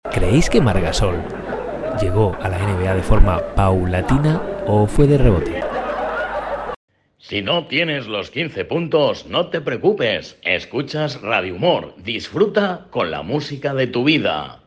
¿Creéis que Margasol llegó a la NBA de forma paulatina o fue de rebote? Si no tienes los 15 puntos, no te preocupes. Escuchas Radio Humor. Disfruta con la música de tu vida.